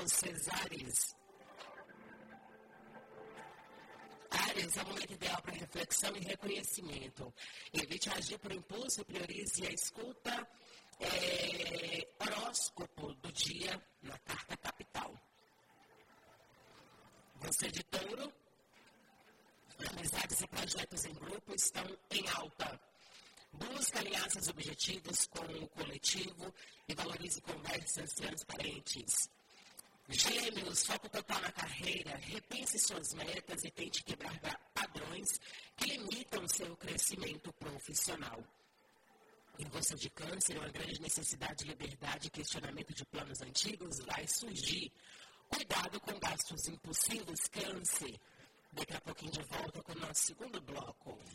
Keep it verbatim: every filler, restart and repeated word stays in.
os cesares. Áries é o momento ideal para reflexão e reconhecimento. Evite agir por impulso e priorize a escuta. É, horóscopo do dia na carta capital. Você de Touro, amizades e projetos em grupo estão em alta. Busque alinhar seus objetivos com o coletivo e valorize conversas transparentes. Gêmeos, foco total na carreira, repense suas metas e tente quebrar padrões que limitam seu crescimento profissional. Em você de Câncer, uma grande necessidade de liberdade e questionamento de planos antigos vai surgir. Cuidado com gastos impulsivos, Câncer. Daqui a pouquinho de volta com o nosso segundo bloco.